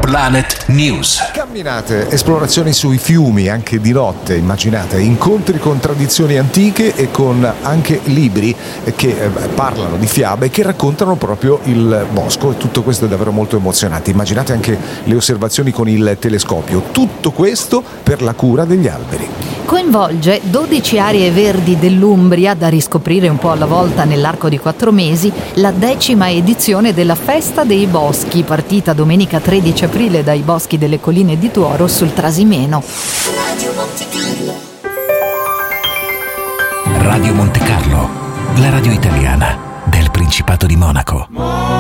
Planet News. Camminate, esplorazioni sui fiumi anche di notte, immaginate, incontri con tradizioni antiche e con anche libri che parlano di fiabe, che raccontano proprio il bosco, e tutto questo è davvero molto emozionante. Immaginate anche le osservazioni con il telescopio, tutto questo per la cura degli alberi. Coinvolge 12 aree verdi dell'Umbria da riscoprire un po' alla volta nell'arco di 4 mesi, la 10ª edizione della Festa dei Boschi, partita domenica 13 aprile dai boschi delle colline di Tuoro sul Trasimeno. Radio Monte Carlo, la radio italiana del Principato di Monaco.